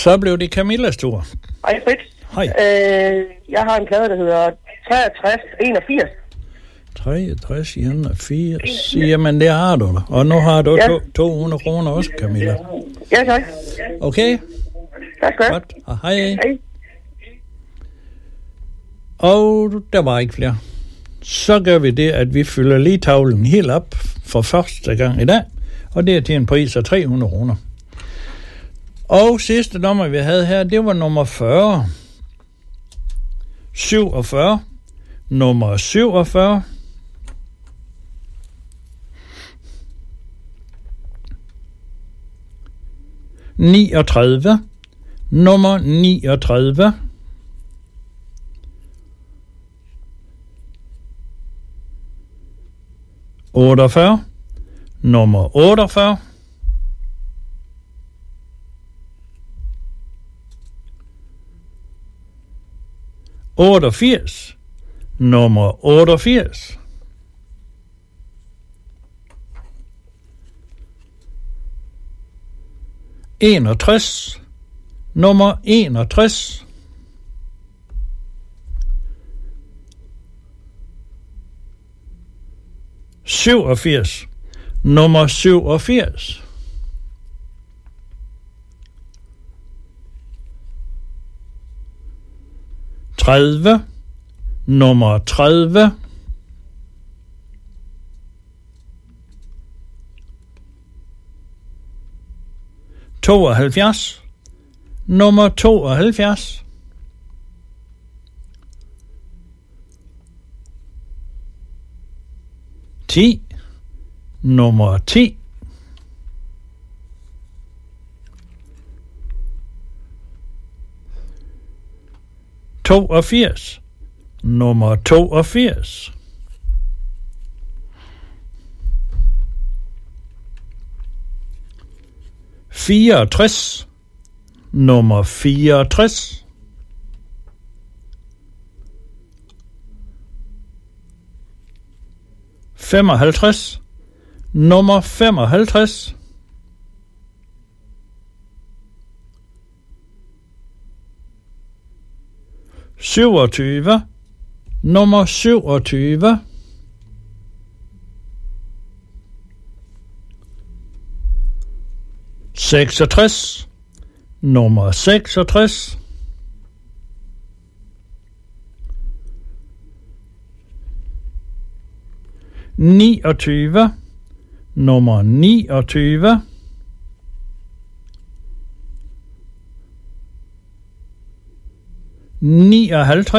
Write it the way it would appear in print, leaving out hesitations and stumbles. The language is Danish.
Så blev det Camillas tur. Hej, Fritz. Hej. Jeg har en plade, der hedder 6381. 63, 81. Jamen, det har du da. Og nu har du 200 kroner også, Camilla. Ja, tak. Okay. Tak skal du. Godt. Og hej. Hej. Og der var ikke flere. Så gør vi det, at vi fylder lige tavlen helt op for første gang i dag. Og det er til en pris af 300 kroner. Og sidste nummer, vi havde her, det var nummer 40. 47. Nummer 47. Nummer 39. 48. Nummer 48. 88. Nummer 88. 61. Nummer 61. 87. Nummer 87. 30. Nummer 30. 72. Nummer 72. 10. Nummer 10. 82. Nummer 82. 64. Nummer 64. 55. Nummer 55. 27. Nummer 27. 66. Nummer 66. 29. Nummer 29. 59.